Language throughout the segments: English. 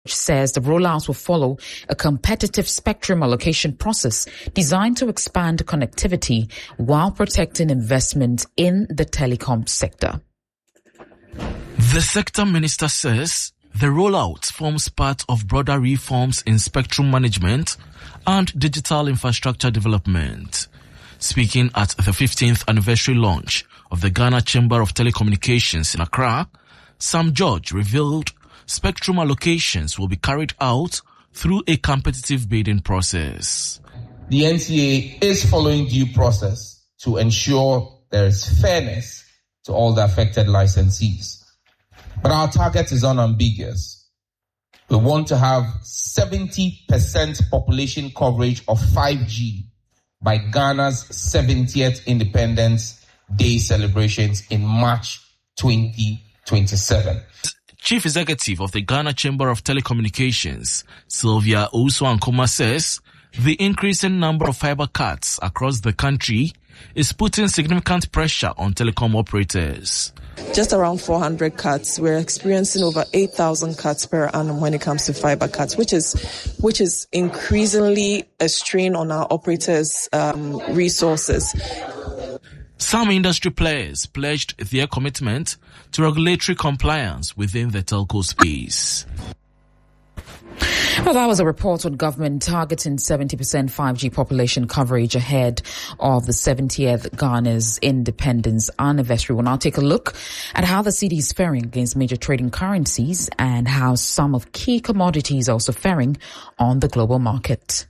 says the rollout will follow a competitive spectrum allocation process designed to expand connectivity while protecting investment in the telecom sector. The sector minister says the rollout forms part of broader reforms in spectrum management and digital infrastructure development. Speaking at the 15th anniversary launch of the Ghana Chamber of Telecommunications in Accra, Sam George revealed spectrum allocations will be carried out through a competitive bidding process. The NCA is following due process to ensure there is fairness to all the affected licensees. But our target is unambiguous. We want to have 70% population coverage of 5G by Ghana's 70th Independence Day celebrations in March 2027. Chief Executive of the Ghana Chamber of Telecommunications, Sylvia Owusu-Ankoma, says the increasing number of fiber cuts across the country is putting significant pressure on telecom operators. Just around 400 cuts. We're experiencing over 8,000 cuts per annum when it comes to fiber cuts, which is increasingly a strain on our operators' resources. Some industry players pledged their commitment to regulatory compliance within the telco space. Well, that was a report on government targeting 70% 5G population coverage ahead of the 70th Ghana's independence anniversary. We'll now take a look at how the cedi is faring against major trading currencies and how some of key commodities are also faring on the global market.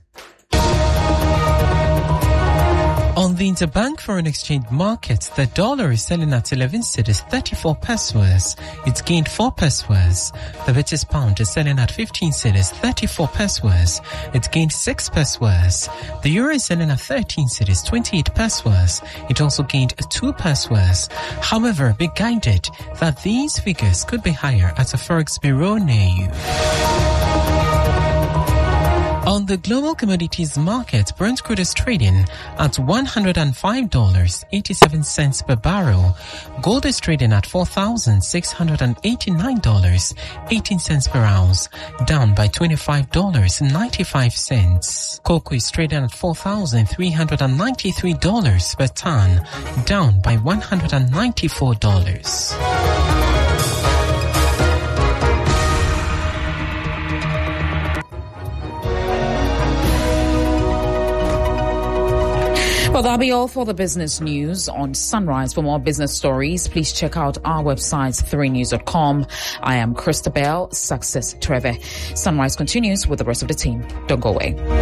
On the interbank foreign exchange market, the dollar is selling at 11 cedis 34 pesos. It's gained 4 pesos. The British pound is selling at 15 cedis 34 pesos. It's gained 6 pesos. The euro is selling at 13 cedis 28 pesos. It also gained 2 pesos. However, be guided that these figures could be higher at a forex bureau near you. On the global commodities market, Brent crude is trading at $105.87 per barrel. Gold is trading at $4,689.18 per ounce, down by $25.95. Cocoa is trading at $4,393 per ton, down by $194. Well, that'll be all for the business news on Sunrise. For more business stories, please check out our website, 3news.com. I am Christabel Success Treve. Sunrise continues with the rest of the team. Don't go away.